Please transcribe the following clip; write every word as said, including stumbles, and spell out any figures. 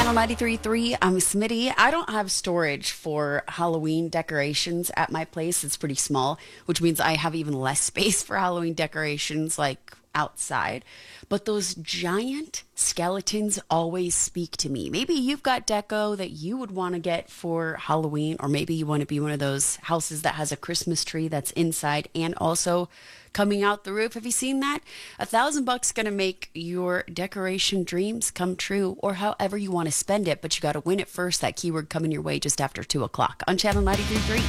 Channel ninety-three point three, I'm Smitty. I don't have storage for Halloween decorations at my place. It's pretty small, which means I have even less space for Halloween decorations like outside. But those giant skeletons always speak to me. Maybe you've got deco that you would want to get for Halloween, or maybe you want to be one of those houses that has a Christmas tree that's inside and also coming out the roof. Have you seen that? A thousand bucks gonna make your decoration dreams come true, or however you want to spend it, but you got to win it first. That keyword coming your way just after two o'clock on Channel ninety-three point three.